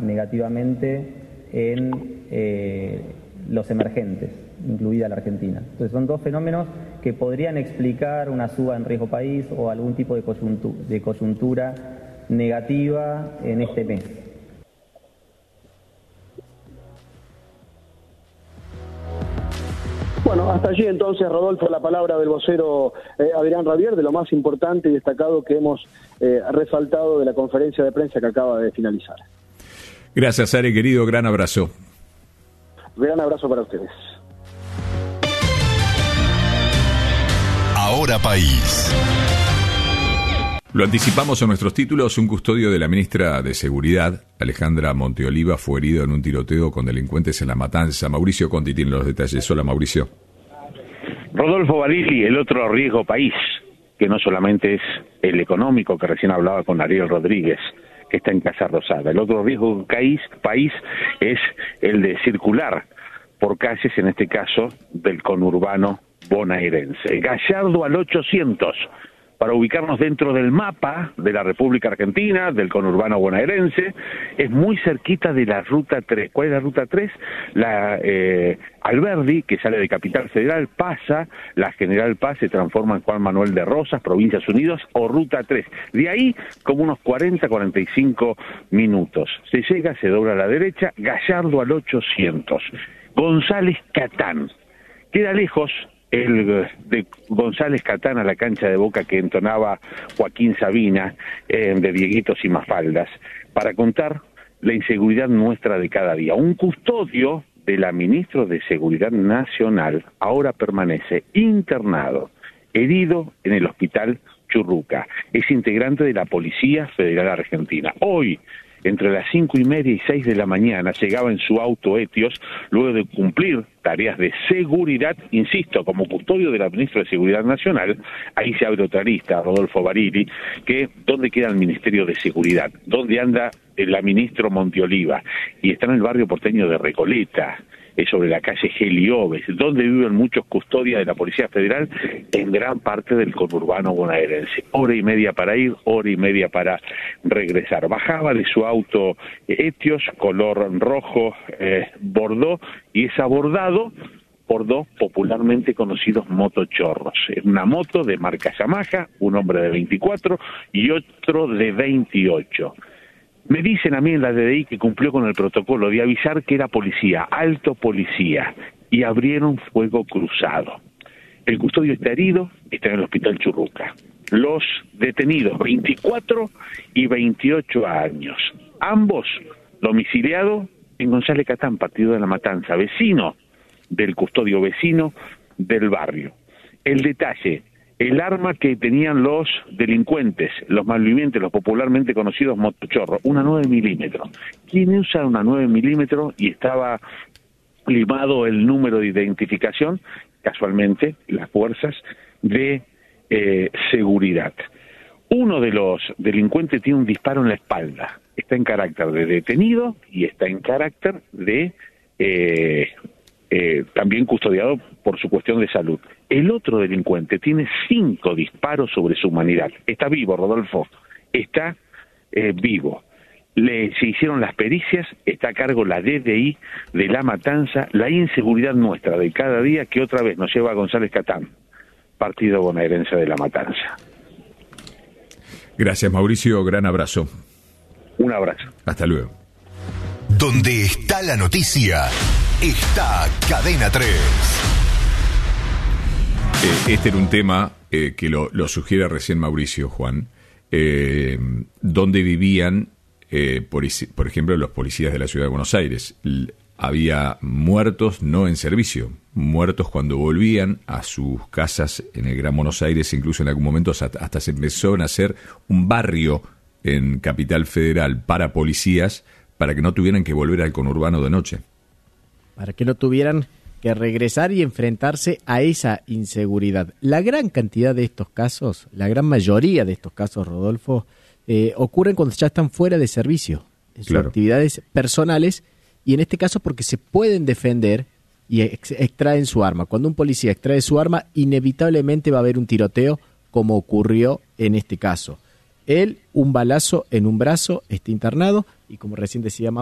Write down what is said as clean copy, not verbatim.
negativamente en los emergentes, incluida la Argentina. Entonces son dos fenómenos que podrían explicar una suba en riesgo país o algún tipo de coyuntura negativa en este mes. Bueno, hasta allí entonces, Rodolfo, la palabra del vocero Adrián Rabier, de lo más importante y destacado que hemos resaltado de la conferencia de prensa que acaba de finalizar. Gracias, Ari, querido, gran abrazo. Gran abrazo para ustedes. Ahora País. Lo anticipamos en nuestros títulos. Un custodio de la ministra de Seguridad, Alejandra Monteoliva, fue herido en un tiroteo con delincuentes en La Matanza. Mauricio Conti tiene los detalles. Hola, Mauricio. Rodolfo Barili, el otro riesgo país, que no solamente es el económico, que recién hablaba con Ariel Rodríguez, que está en Casa Rosada. El otro riesgo país es el de circular por calles, en este caso, del conurbano bonaerense. Gallardo al 800, para ubicarnos dentro del mapa de la República Argentina, del conurbano bonaerense, es muy cerquita de la Ruta 3. ¿Cuál es la Ruta 3? La Alberdi, que sale de Capital Federal, pasa, la General Paz se transforma en Juan Manuel de Rosas, Provincias Unidas, o Ruta 3. De ahí, como unos 45 minutos. Se llega, se dobla a la derecha, Gallardo al 800. González Catán. Queda lejos el de González Catán a la cancha de Boca que entonaba Joaquín Sabina, de Dieguitos y Mafaldas, para contar la inseguridad nuestra de cada día. Un custodio de la ministra de Seguridad Nacional ahora permanece internado, herido en el hospital Churruca. Es integrante de la Policía Federal Argentina. Hoy, entre las 5:30 y 6 de la mañana, llegaba en su auto Etios, luego de cumplir tareas de seguridad, insisto, como custodio de la ministra de Seguridad Nacional. Ahí se abre otra lista, Rodolfo Barili, que ¿dónde queda el Ministerio de Seguridad? ¿Dónde anda la ministra Monteoliva? Y está en el barrio porteño de Recoleta, sobre la calle Gelioves, donde viven muchos custodias de la Policía Federal, en gran parte del conurbano bonaerense. Hora y media para ir, hora y media para regresar. Bajaba de su auto Etios, color rojo, bordó, y es abordado por dos popularmente conocidos motochorros. Una moto de marca Yamaha, un hombre de 24 y otro de 28. Me dicen a mí en la DDI que cumplió con el protocolo de avisar que era policía, alto policía, y abrieron fuego cruzado. El custodio está herido, está en el hospital Churruca. Los detenidos, 24 y 28 años, ambos domiciliados en González Catán, partido de La Matanza, vecino del custodio, vecino del barrio. El detalle: el arma que tenían los delincuentes, los malvivientes, los popularmente conocidos motochorros, una 9 milímetros. ¿Quién usa una 9 milímetros? Y estaba limado el número de identificación, casualmente, las fuerzas de seguridad. Uno de los delincuentes tiene un disparo en la espalda. Está en carácter de detenido y está en carácter de también custodiado por su cuestión de salud. El otro delincuente tiene 5 disparos sobre su humanidad. Está vivo, Rodolfo. Está vivo. Se hicieron las pericias, está a cargo la DDI de La Matanza, la inseguridad nuestra de cada día, que otra vez nos lleva a González Catán, partido bonaerense de La Matanza. Gracias, Mauricio. Gran abrazo. Un abrazo. Hasta luego. Donde está la noticia, está Cadena 3. Este era un tema que lo sugiere recién Mauricio, Juan, donde vivían, por ejemplo, los policías de la Ciudad de Buenos Aires. Había muertos no en servicio, muertos cuando volvían a sus casas en el Gran Buenos Aires. Incluso en algún momento hasta se empezó a hacer un barrio en Capital Federal para policías, para que no tuvieran que volver al conurbano de noche. Para que no tuvieran que regresar y enfrentarse a esa inseguridad. La gran cantidad de estos casos, la gran mayoría de estos casos, Rodolfo, ocurren cuando ya están fuera de servicio, en sus actividades personales, y en este caso porque se pueden defender y extraen su arma. Cuando un policía extrae su arma, inevitablemente va a haber un tiroteo, como ocurrió en este caso. Él, un balazo en un brazo, está internado, y como recién decía